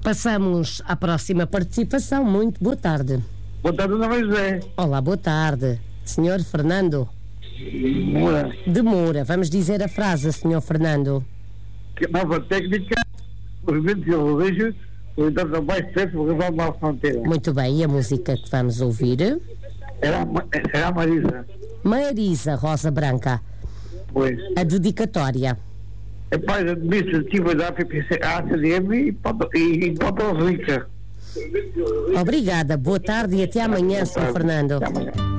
Passamos à próxima participação. Muito boa tarde. Boa tarde, Dona José. Olá, boa tarde. Senhor Fernando Moura. de Moura. Vamos dizer a frase, Senhor Fernando. Que nova técnica, os ventos e o vejo, os dados abaixo certo, vou levar uma fronteira. Muito bem, e a música que vamos ouvir? Era a Marisa. Marisa Rosa Branca. Pois. A dedicatória. É pai administrativa da ACDM e Porto Rica. Obrigada, boa tarde e até amanhã, Senhor Fernando. Até amanhã.